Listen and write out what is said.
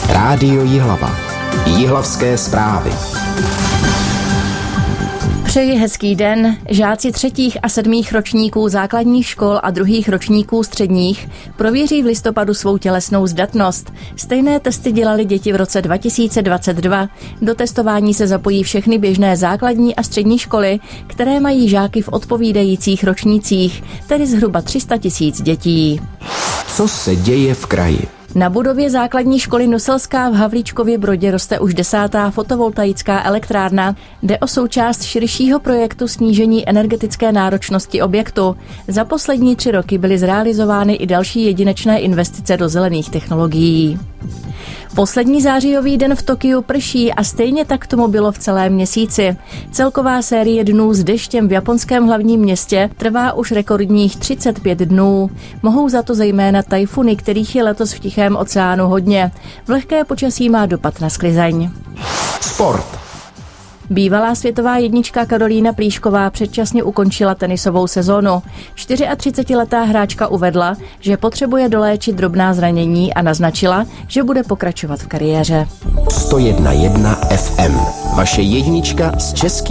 Rádio Jihlava. Jihlavské zprávy. Přeji hezký den. Žáci 3. a 7. ročníků základních škol a 2. ročníků středních prověří v listopadu svou tělesnou zdatnost. Stejné testy dělali děti v roce 2022. Do testování se zapojí všechny běžné základní a střední školy, které mají žáky v odpovídajících ročnících, tedy zhruba 300 000 dětí. Co se děje v kraji? Na budově základní školy Noselská v Havlíčkově Brodě roste už 10. fotovoltaická elektrárna. Jde o součást širšího projektu snížení energetické náročnosti objektu. Za poslední 3 roky byly zrealizovány i další jedinečné investice do zelených technologií. Poslední zářijový den v Tokiu prší a stejně tak tomu bylo v celém měsíci. Celková série dnů s deštěm v japonském hlavním městě trvá už rekordních 35 dnů. Mohou za to zejména tajfuny, kterých je letos v Tichém oceánu hodně. Vlhké počasí má dopad na sklizeň. Sport. Bývalá světová jednička Karolína Plíšková předčasně ukončila tenisovou sezónu. 34letá hráčka uvedla, že potřebuje doléčit drobná zranění a naznačila, že bude pokračovat v kariéře. 101,1 FM. Vaše jednička z českých